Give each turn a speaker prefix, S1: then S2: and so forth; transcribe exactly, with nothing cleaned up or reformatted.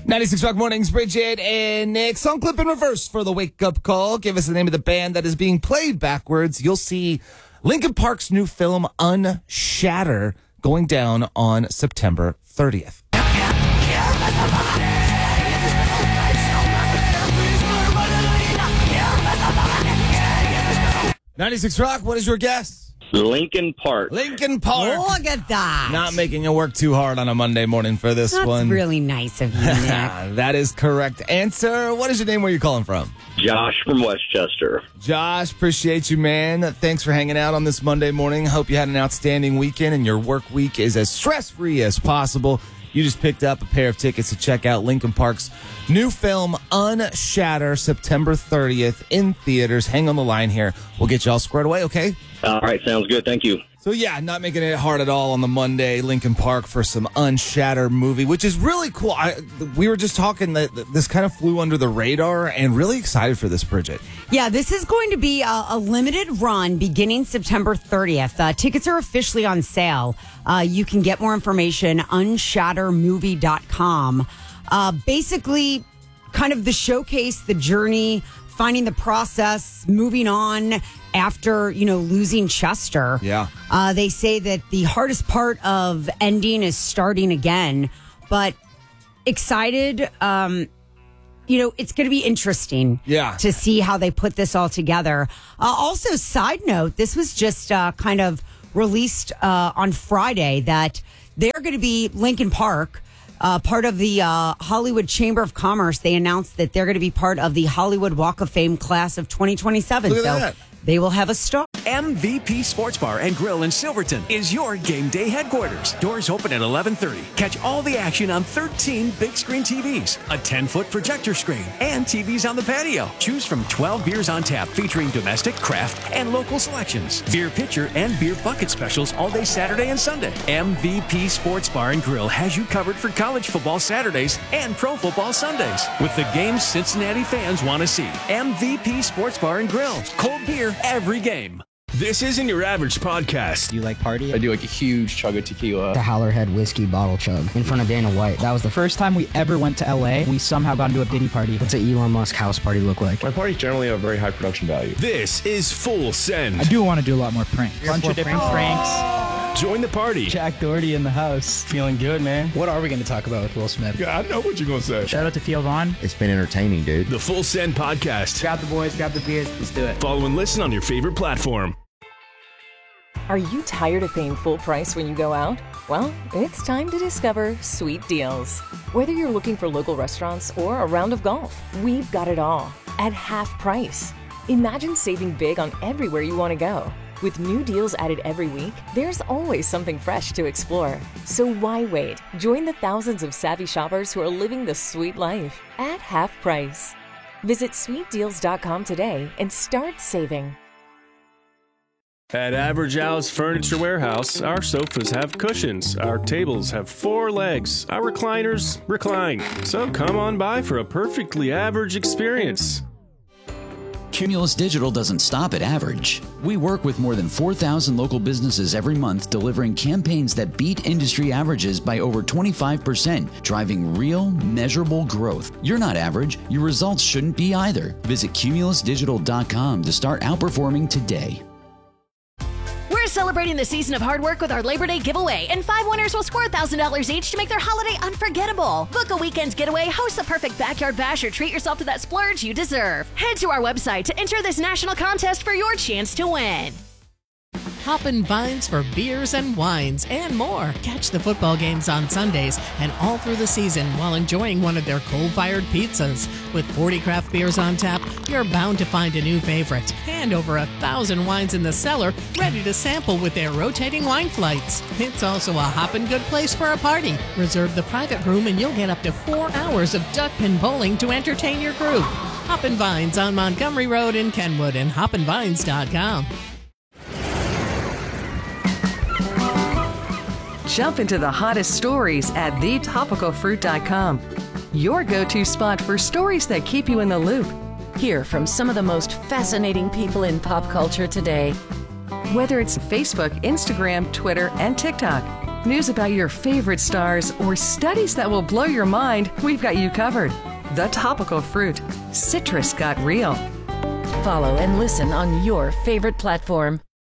S1: ninety-six Rock Mornings, Bridget and Nick. Song clip in reverse for the wake-up call. Give us the name of the band that is being played backwards. You'll see Linkin Park's new film, Unshatter, going down on September thirtieth. ninety-six Rock, what is your guess?
S2: Linkin Park.
S1: Linkin Park.
S3: Look at that.
S1: Not making you work too hard on a Monday morning for this
S3: That's
S1: one.
S3: really nice of you, Nick.
S1: That is correct answer. What is your name? Where are you calling from?
S2: Josh from Westchester.
S1: Josh, appreciate you, man. Thanks for hanging out on this Monday morning. Hope you had an outstanding weekend and your work week is as stress-free as possible. You just picked up a pair of tickets to check out Linkin Park's new film, Unshatter, September thirtieth in theaters. Hang on the line here. We'll get you all squared away, okay?
S2: All right, sounds good. Thank you.
S1: So, yeah, not making it hard at all on the Monday, Linkin Park for some Unshatter movie, which is really cool. I, we were just talking that this kind of flew under the radar and really excited for this, Bridget.
S3: Yeah, this is going to be a, a limited run beginning September thirtieth. Uh, tickets are officially on sale. Uh, you can get more information, unshatter movie dot com. Uh, basically, kind of the showcase, the journey, finding the process, moving on after, you know, losing Chester.
S1: Yeah.
S3: Uh, they say that the hardest part of ending is starting again, but excited. Um, you know, it's going to be interesting
S1: yeah.
S3: to see how they put this all together. Uh, also, side note, this was just uh, kind of released uh, on Friday that they're going to be Linkin Park. Uh, part of the uh, Hollywood Chamber of Commerce, they announced that they're going to be part of the Hollywood Walk of Fame class of twenty twenty-seven.
S1: Look at
S3: so
S1: that.
S3: They will have a star.
S4: M V P Sports Bar and Grill in Silverton is your game day headquarters. Doors open at eleven thirty. Catch all the action on thirteen big screen T Vs, a ten-foot projector screen, and T Vs on the patio. Choose from twelve beers on tap featuring domestic, craft, and local selections. Beer pitcher and beer bucket specials all day Saturday and Sunday. M V P Sports Bar and Grill has you covered for college football Saturdays and pro football Sundays. With the games Cincinnati fans want to see. M V P Sports Bar and Grill. Cold beer every game.
S5: This isn't your average podcast.
S6: You like party?
S7: I do like a huge chug of tequila.
S6: The Howlerhead whiskey bottle chug in front of Dana White. That was the first time we ever went to L A. We somehow got into a Diddy party. What's an Elon Musk house party look like?
S7: My parties generally have very high production value.
S5: This is Full Send.
S8: I do want to do a lot more pranks. A bunch of different pranks.
S5: Join the party.
S6: Jack Doherty in the house. Feeling good, man. What are we going to talk about with Will Smith?
S7: Yeah, I know what you're going to say.
S8: Shout out to Theo Vaughn.
S9: It's been entertaining, dude.
S5: The Full Send Podcast.
S6: Grab the boys, grab the beers. Let's do it.
S5: Follow and listen on your favorite platform.
S10: Are you tired of paying full price when you go out? Well, it's time to discover Sweet Deals. Whether you're looking for local restaurants or a round of golf, we've got it all at half price. Imagine saving big on everywhere you want to go. With new deals added every week, there's always something fresh to explore. So why wait? Join the thousands of savvy shoppers who are living the sweet life at half price. Visit sweet deals dot com today and start saving.
S5: At Average Al's Furniture Warehouse, our sofas have cushions, our tables have four legs, our recliners recline. So come on by for a perfectly average experience.
S11: Cumulus Digital doesn't stop at average. We work with more than four thousand local businesses every month, delivering campaigns that beat industry averages by over twenty-five percent, driving real, measurable growth. You're not average. Your results shouldn't be either. Visit cumulus digital dot com to start outperforming today.
S12: We're celebrating the season of hard work with our Labor Day giveaway, and five winners will score one thousand dollars each to make their holiday unforgettable. Book a weekend getaway, host the perfect backyard bash, or treat yourself to that splurge you deserve. Head to our website to enter this national contest for your chance to win.
S13: Hoppin' Vines for beers and wines and more. Catch the football games on Sundays and all through the season while enjoying one of their coal-fired pizzas. With forty craft beers on tap, you're bound to find a new favorite. And over a thousand wines in the cellar, ready to sample with their rotating wine flights. It's also a hoppin' good place for a party. Reserve the private room and you'll get up to four hours of duck pin bowling to entertain your group. Hoppin' Vines on Montgomery Road in Kenwood and hoppin vines dot com.
S14: Jump into the hottest stories at the topical fruit dot com. Your go-to spot for stories that keep you in the loop.
S10: Hear from some of the most fascinating people in pop culture today.
S14: Whether it's Facebook, Instagram, Twitter, and TikTok, news about your favorite stars, or studies that will blow your mind, we've got you covered. The Topical Fruit. Citrus got real.
S10: Follow and listen on your favorite platform.